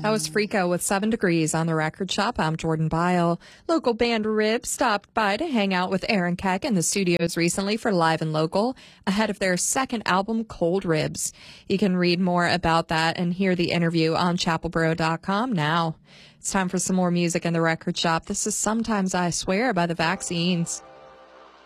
That was Freako with 7 Degrees on the Record Shop. I'm Jordan Byle. Local band Rib stopped by to hang out with Aaron Keck in the studios recently for Live and Local ahead of their second album, Cold Ribs. You can read more about that and hear the interview on chapelboro.com now. It's time for some more music in the Record Shop. This is Sometimes I Swear by the Vaccines.